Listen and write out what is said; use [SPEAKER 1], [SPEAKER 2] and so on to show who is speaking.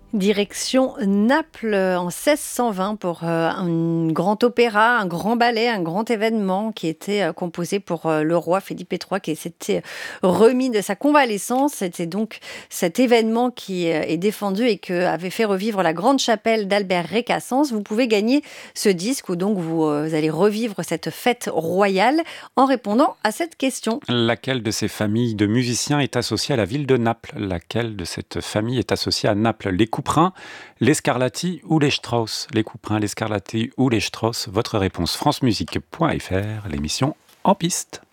[SPEAKER 1] Direction Naples en 1620 pour un grand opéra, un grand ballet, un grand événement qui était composé pour le roi Philippe III qui s'était remis de sa convalescence. C'était donc cet événement qui est défendu et que avait fait revivre la grande chapelle d'Albert Récassens. Vous pouvez gagner ce disque où donc vous allez revivre cette fête royale en répondant à cette question.
[SPEAKER 2] Laquelle de ces familles de musiciens est associée à la ville de Naples? Laquelle de cette famille est associée à Naples? Les Couperins, les Scarlatti ou les Strauss? Les Couperins, les Scarlatti ou les Strauss? Votre réponse francemusique.fr, l'émission En Piste.